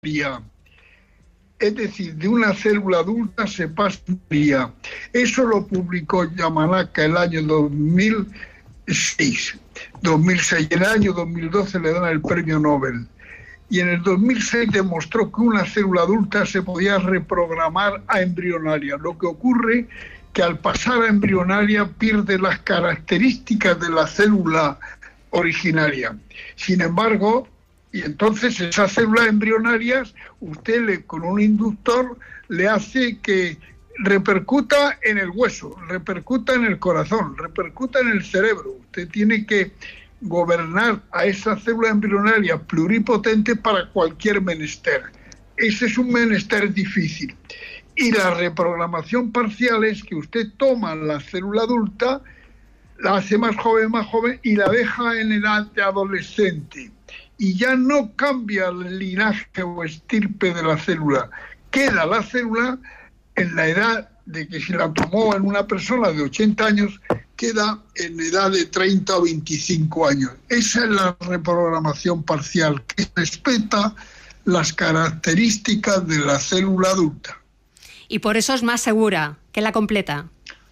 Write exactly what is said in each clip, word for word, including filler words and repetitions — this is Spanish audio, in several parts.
Es decir, de una célula adulta se pasa un día. Eso lo publicó Yamanaka el año dos mil seis. dos mil seis. En el año dos mil doce le dan el premio Nobel. Y en el dos mil seis demostró que una célula adulta se podía reprogramar a embrionaria. Lo que ocurre que al pasar a embrionaria pierde las características de la célula originaria. Sin embargo, y entonces esas células embrionarias, usted le, con un inductor le hace que repercuta en el hueso, repercuta en el corazón, repercuta en el cerebro. Usted tiene que gobernar a esas células embrionarias pluripotentes para cualquier menester. Ese es un menester difícil. Y la reprogramación parcial es que usted toma la célula adulta, la hace más joven, más joven y la deja en edad de adolescente. Y ya no cambia el linaje o estirpe de la célula. Queda la célula en la edad de que si la tomó en una persona de ochenta años, queda en edad de treinta o veinticinco años. Esa es la reprogramación parcial, que respeta las características de la célula adulta. Y por eso es más segura que la completa.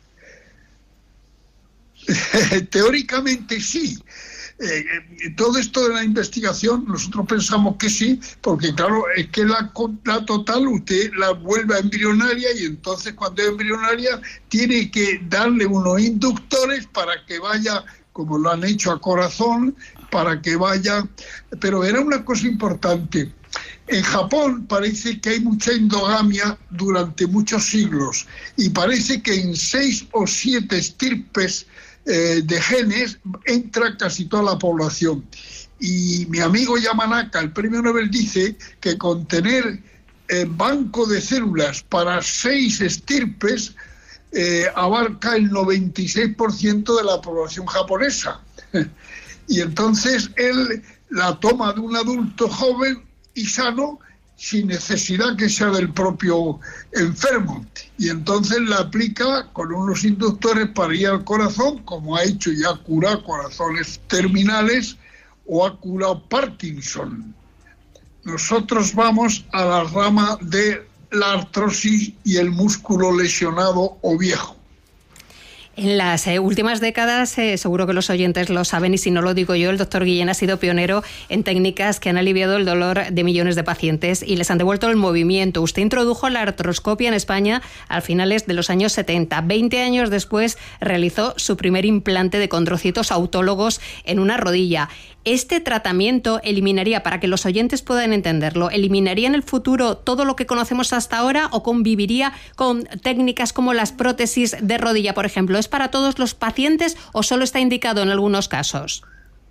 Teóricamente sí. Eh, todo esto de la investigación nosotros pensamos que sí, porque claro, es que la, la total usted la vuelve a embrionaria y entonces cuando es embrionaria tiene que darle unos inductores para que vaya, como lo han hecho a corazón, para que vaya. Pero era una cosa importante. En Japón parece que hay mucha endogamia durante muchos siglos y parece que en seis o siete estirpes eh, de genes entra casi toda la población. Y mi amigo Yamanaka, el premio Nobel, dice que con tener eh, banco de células para seis estirpes eh, abarca el noventa y seis por ciento de la población japonesa. Y entonces él la toma de un adulto joven y sano, sin necesidad que sea del propio enfermo. Y entonces la aplica con unos inductores para ir al corazón, como ha hecho y ha curado corazones terminales o ha curado Parkinson. Nosotros vamos a la rama de la artrosis y el músculo lesionado o viejo. En las eh, últimas décadas, eh, seguro que los oyentes lo saben y si no lo digo yo, el doctor Guillén ha sido pionero en técnicas que han aliviado el dolor de millones de pacientes y les han devuelto el movimiento. Usted introdujo la artroscopia en España a finales de los años setenta. Veinte años después realizó su primer implante de condrocitos autólogos en una rodilla. ¿Este tratamiento eliminaría, para que los oyentes puedan entenderlo, eliminaría en el futuro todo lo que conocemos hasta ahora o conviviría con técnicas como las prótesis de rodilla, por ejemplo? ¿Es para todos los pacientes o solo está indicado en algunos casos?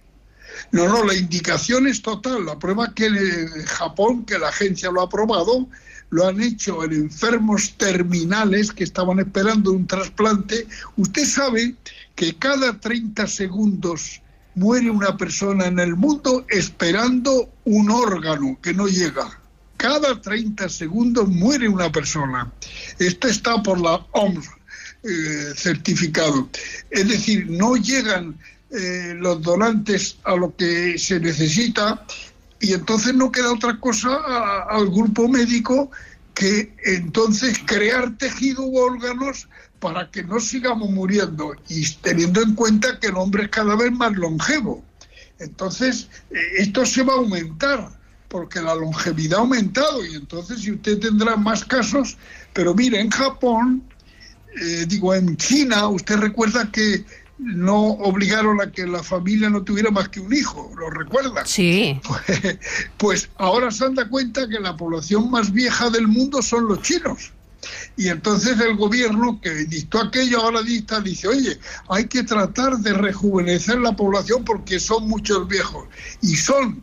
No, no, la indicación es total. La prueba es que en Japón, que la agencia lo ha aprobado, lo han hecho en enfermos terminales que estaban esperando un trasplante. Usted sabe que cada treinta segundos muere una persona en el mundo esperando un órgano que no llega. Cada treinta segundos muere una persona. Esto está por la O M S eh, certificado. Es decir, no llegan eh, los donantes a lo que se necesita y entonces no queda otra cosa a, al grupo médico que entonces crear tejido u órganos para que no sigamos muriendo y teniendo en cuenta que el hombre es cada vez más longevo. Entonces, eh, esto se va a aumentar porque la longevidad ha aumentado y entonces si usted tendrá más casos, pero mire, en Japón, eh, digo, en China, usted recuerda que no obligaron a que la familia no tuviera más que un hijo, ¿lo recuerda? Sí. Pues, pues ahora se han dado cuenta que la población más vieja del mundo son los chinos. Y entonces el gobierno que dictó aquello ahora dicta, dice, oye, hay que tratar de rejuvenecer la población porque son muchos viejos. Y son,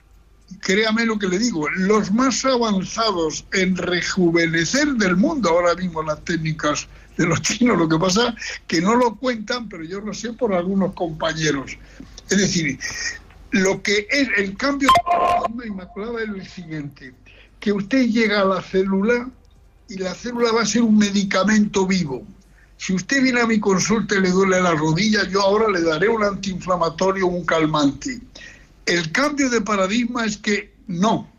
créame lo que le digo, los más avanzados en rejuvenecer del mundo ahora mismo las técnicas de los chinos. Lo que pasa que no lo cuentan, pero yo lo sé por algunos compañeros. Es decir, lo que es el cambio de Inmaculada es el siguiente, que usted llega a la célula y la célula va a ser un medicamento vivo. Si usted viene a mi consulta y le duele la rodilla, yo ahora le daré un antiinflamatorio, un calmante. El cambio de paradigma es que no.